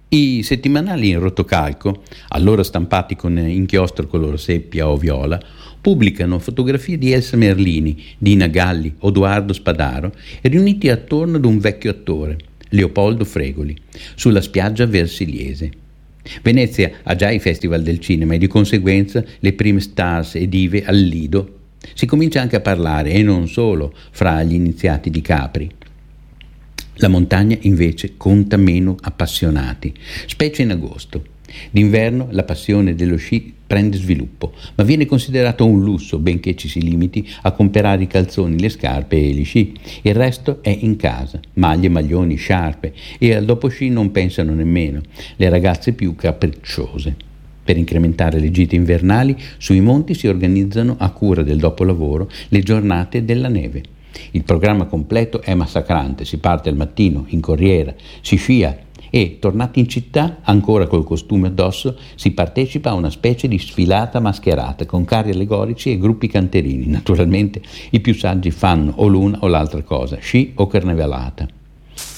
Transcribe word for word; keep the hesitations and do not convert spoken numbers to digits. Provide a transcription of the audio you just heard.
I settimanali in rotocalco, allora stampati con inchiostro color seppia o viola, pubblicano fotografie di Elsa Merlini, Dina Galli, Odoardo Spadaro, riuniti attorno ad un vecchio attore, Leopoldo Fregoli, sulla spiaggia versiliese. Venezia ha già i festival del cinema e di conseguenza le prime stars e dive al Lido. Si comincia anche a parlare, e non solo, fra gli iniziati di Capri. La montagna invece conta meno appassionati, specie in agosto. D'inverno la passione dello sci prende sviluppo, ma viene considerato un lusso, benché ci si limiti a comprare i calzoni, le scarpe e gli sci. Il resto è in casa, maglie, maglioni, sciarpe, e al dopo sci non pensano nemmeno le ragazze più capricciose. Per incrementare le gite invernali, sui monti si organizzano a cura del dopolavoro le giornate della neve. Il programma completo è massacrante, si parte al mattino, in corriera, si scia e, tornati in città, ancora col costume addosso, si partecipa a una specie di sfilata mascherata con carri allegorici e gruppi canterini. Naturalmente i più saggi fanno o l'una o l'altra cosa, sci o carnevalata.